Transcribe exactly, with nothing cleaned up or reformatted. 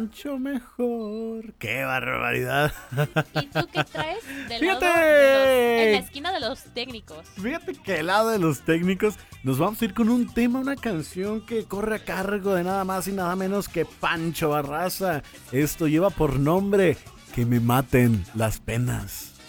Mucho mejor. ¡Qué barbaridad! ¿Y tú qué traes del lado ¡Fíjate! de los, en la esquina de los técnicos? Fíjate que al lado de los técnicos nos vamos a ir con un tema, una canción que corre a cargo de nada más y nada menos que Pancho Barraza. Esto lleva por nombre Que me maten las penas.